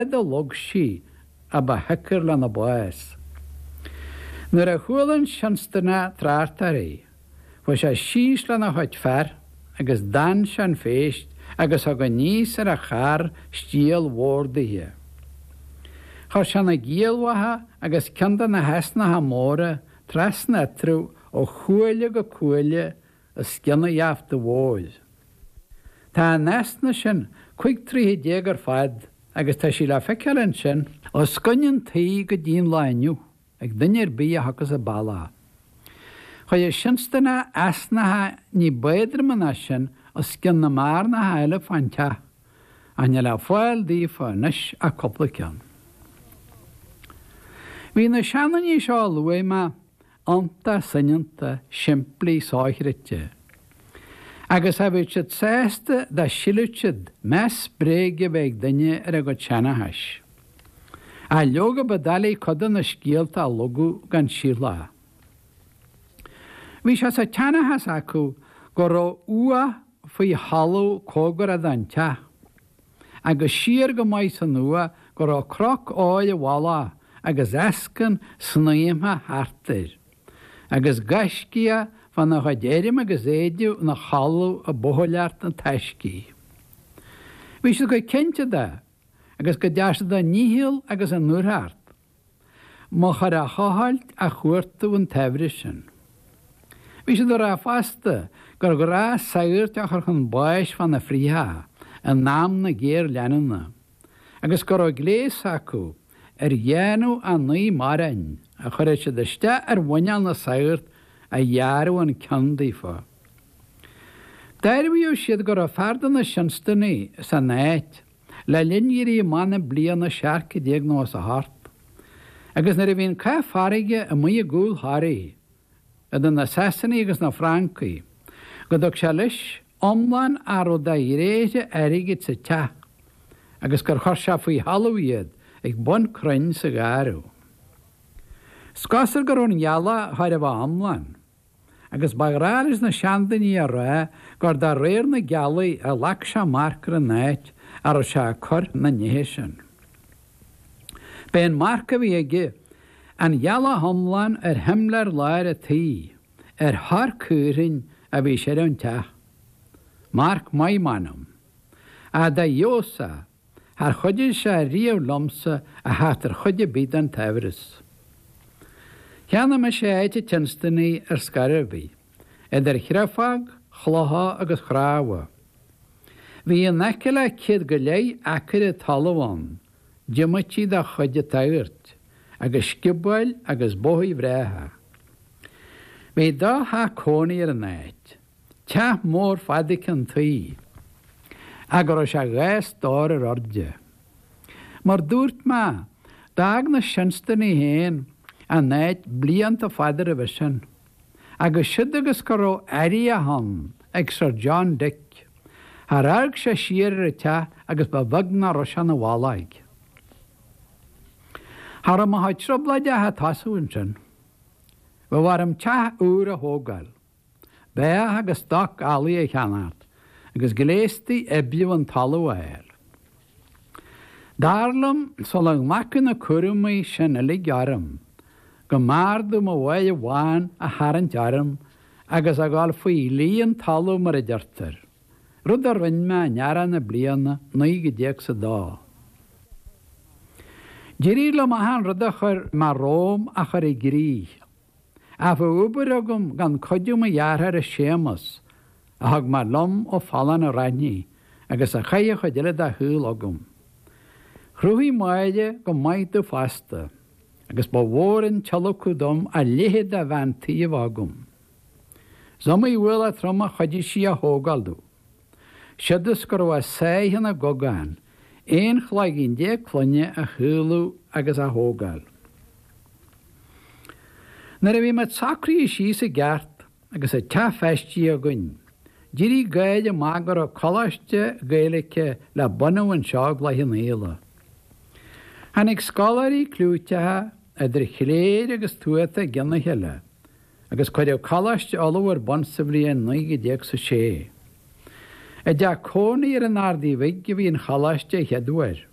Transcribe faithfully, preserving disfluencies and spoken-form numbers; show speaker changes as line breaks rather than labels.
do log sí a ba hecr le na báis. Nuair a chualann seanstanna trátarí, fa sé síos le na chuid fer agus dan sean féist agus a go níos ar a char stíal mhórdaithe. Chá se na gíalmhathe agus ceanda na heasna ha móra tras na trú ó chuaile go chuaile a scinna jaafta bhóid. Tá nesna sin chuig tríthe déag ar fad agus tá sí le feiceann sin ó scoinn taí go dtíon láinniu ag duine ar bí a hagus a balla. Cha é sinstanna asnathe ní beidir mana sin ó scin na mar na heile fante aine le fáil dí fáis a coppla ceann. Bhí na seanaí seo luaime anta sananta siimplí sáithirite. Agus a bhíid siad sésta de siútead mes bréige bheith duine ar a go teanahais. A leoga badalaí codan na scíalta a logu gan síla. Bhí se sa teanahas acu go rá ua faoi hallú cógar a dante. Agus siar go maiid san nua go rá croc áil a bhla agus escan snaimthe hartair. Agus gaiscia fan na chadéirim agus éidiú na hallú a bothleart na teiscí. Bhí se go cinnte de, agus go deasta de níhiil agus an nuairthart. Má chur a chahailt a chuirta an tebhre sin. Bhí se do ra fasta gur go rá sagairt a chur chun báis fan na fríthe an nám na géir leanana. Agus go rá gléas acu ar dhéanú a naí marain a chur se de ste ar bhaine na sagairt a dhearú an ceandaí fá. Deirbhíú siad gur a ferdan na sinstannaí sa náit le linníirí mana bliana seacha déag nó a hart. Agus na bhíon cá farige a mu gúil tháirí, a den na Sasannaí agus na Francaí, go dog se leis omláin aró da réide airige sa te, agus gur chur se faoi hallúiad ag bun cruinn sa gáú. Scasar gur ón geala thair a bh omláin, agus bagráris na seandaní a rá gur da réir na gealaí a lech se marcar an náit ar se chur na nithe sin. Ben marca bhí aige an geala thomláin ar himlar láir a taí, ar thar cúrin a bhí sé an te. Marc maimanam. A da jósa, haar chuide se riamh lomsa a hátar chuide bíd an tebhras. Cheanna me sé éite tinstannaí ar scarabhí, idir chreafag, chlotha agus chráha. Bhí an neice le céad go léigh acre a talmháin, dimití de chuide tairt, agus scibáil agus bóthaí bhréthe. Bhí dá há cónaí ar an éit, te mór fadic an taí, agur se ghéas dáir ar orde. Mar dúirt me, dag na sinstannaí héin an éit blianta fadar a bhisin, agus siad agus go rá airí a hon ag Sir John Dick, Har arg sé siar ar te agus ba bhagna roisean na bhálaig. Har am haid troblaide a tasúin sin. Ba warm te úr a hógal. Bé agus doc alaí a cheanart, agus gléistí ebiú an talú a éir. Darlam sol an macin a curumaí sin a lig aram, go mardú mo bhaid a bháin a harant aram, agus a gáil faoi líon talú mar a deirtar. Rud ar rin me nearan na bliana naig go déag sa dá. Dirí le mahan rud a chur mar Róm a chur i grí. A fa uber agam gan codium a dhearthar a sémas, a hag mar lom ó fallan a ranní, agus a chaie chodile a húil agam. Chrúhí maide go maid do fasta, agus ba bhórin tealacudom a lihead a bhaintíomh agam. Zoma i bhfuil a trom a chodí si a hógaldú. Siadas gur bh séhan a gogáin, éon chláigín dé clonne a chúlú agus a hógáil. Nar a bhí mat sacraí sí sa gceart agus a te feistí a gin, dirí gaid a mágar a choláiste gaalacha le bunamhain seag le hin éile. Hannig scolarí clúitethe idir chléir agus tuata gina heile, agus chuir choláiste olúhar bonsa bhríon naige déag sa sé. A de cónaí ar an ardaí bhaig go bhí an choláiste headúir.